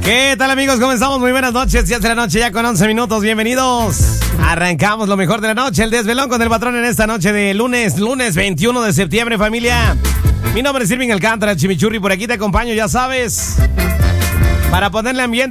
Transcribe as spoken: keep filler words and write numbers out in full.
¿Qué tal, amigos? ¿Cómo estamos? Muy buenas noches. Ya es la noche, ya con once minutos. Bienvenidos. Arrancamos lo mejor de la noche, el desvelón con el patrón en esta noche de lunes, lunes veintiuno de septiembre, familia. Mi nombre es Irving Alcántara, Chimichurri. Por aquí te acompaño, ya sabes, para ponerle ambiente